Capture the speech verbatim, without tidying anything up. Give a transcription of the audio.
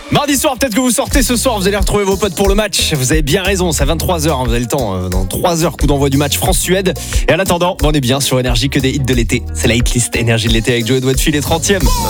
Mardi soir, peut-être que vous sortez ce soir, vous allez retrouver vos potes pour le match. Vous avez bien raison, c'est à vingt-trois heures, hein, vous avez le temps. euh, Dans trois heures, coup d'envoi du match France-Suède. Et en attendant, on est bien sur Énergie, que des hits de l'été. C'est la hitlist Énergie de l'été avec Joe Edouard, le trentième.